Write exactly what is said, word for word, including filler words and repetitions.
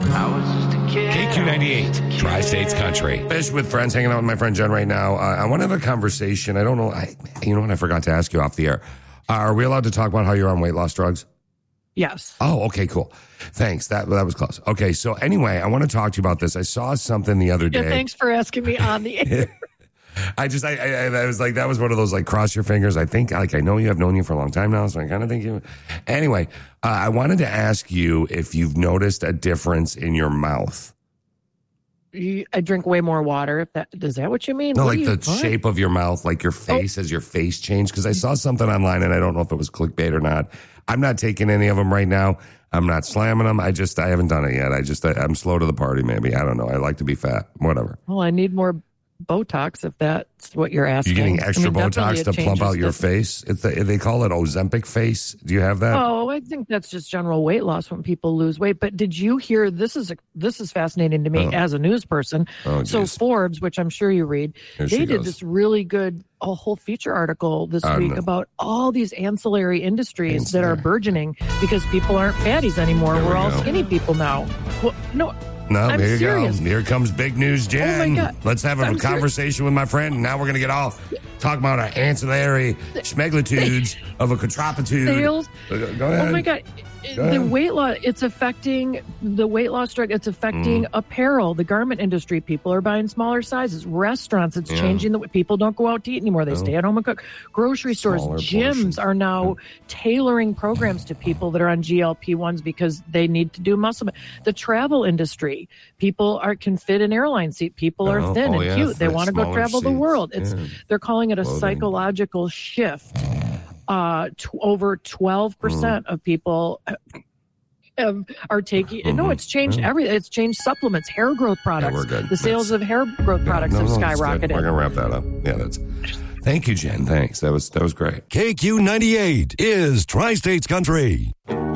K Q ninety-eight, Tri-States Country. Fish with friends, hanging out with my friend Jen right now. Uh, I want to have a conversation. I don't know. I, you know what? I forgot to ask you off the air. Uh, are we allowed to talk about how you're on weight loss drugs? Yes. Oh, okay, cool. Thanks. That that was close. Okay, so anyway, I want to talk to you about this. I saw something the other day. Yeah, thanks for asking me on the air. I just, I, I, I was like, that was one of those, like, cross your fingers. I think, like, I know you have known you for a long time now, so I kind of think you. Anyway, uh, I wanted to ask you if you've noticed a difference in your mouth. You, I drink way more water. If that is that what you mean? No, what like you, the what? shape of your mouth, like your face, oh. Has your face changed? Because I saw something online, and I don't know if it was clickbait or not. I'm not taking any of them right now. I'm not slamming them. I just, I haven't done it yet. I just, I, I'm slow to the party, maybe. I don't know. I like to be fat. Whatever. Well, I need more Botox, if that's what you're asking. You're getting extra I mean, Botox to plump out your the, face? It's the, they call it Ozempic face. Do you have that? Oh, I think that's just general weight loss when people lose weight. But did you hear, this is a, this is fascinating to me oh. as a news person. Oh, so Forbes, which I'm sure you read, Here they did goes. this really good a whole feature article this uh, week no. about all these ancillary industries ancillary. that are burgeoning because people aren't fatties anymore. There We're we all go. skinny people now. Well, no. No, I'm here you serious. go. Here comes big news, Jen. Oh my God. Let's have a I'm conversation serious. with my friend. And now we're going to get off talk about our ancillary schmeglitudes of a quadrupitude. Sales. Go ahead. Oh my God. Go the weight loss, it's affecting the weight loss drug. It's affecting mm. apparel, the garment industry. People are buying smaller sizes. Restaurants, it's yeah. changing the way people don't go out to eat anymore. They no. stay at home and cook. Grocery stores, Smaller gyms portions. are now yeah. tailoring programs to people that are on G L P ones because they need to do muscle. The travel industry, people are can fit an airline seat. People are oh, thin oh, and yeah, cute. They want to go travel seats. the world. It's yeah. They're calling it a Clothing. psychological shift. Uh, t- over twelve percent mm. of people have, are taking, mm-hmm. no, it's changed yeah. everything. It's changed supplements, hair growth products. Yeah, we're good. The sales that's, of hair growth products yeah, no, have no, skyrocketed. We're going to wrap that up. Yeah, that's, thank you, Jen. Thanks. That was, that was great. K Q ninety-eight is Tri-States Country.